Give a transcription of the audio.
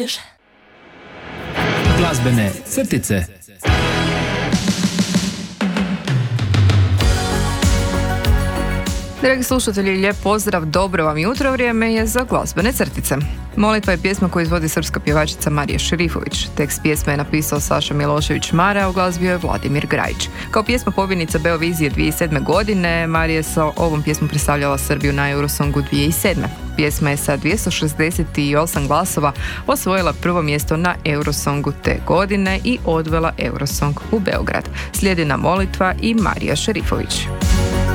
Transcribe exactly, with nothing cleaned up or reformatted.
voliš? Glazbene crtice. Dragi slušatelji, lijep pozdrav, dobro vam jutro, vrijeme je za glazbene crtice. Molitva je pjesma koju izvodi srpska pjevačica Marija Šerifović. Tekst pjesme je napisao Saša Milošević-Mara, a uglazbio je Vladimir Grajić. Kao pjesma pobjednica Beovizije dvije tisuće sedme. godine, Marija je sa ovom pjesmom predstavljala Srbiju na Eurosongu dvije tisuće sedme. Pjesma je sa dvjesto šezdeset osam glasova osvojila prvo mjesto na Eurosongu te godine i odvela Eurosong u Beograd. Slijedi nam Molitva i Marija Šerifović.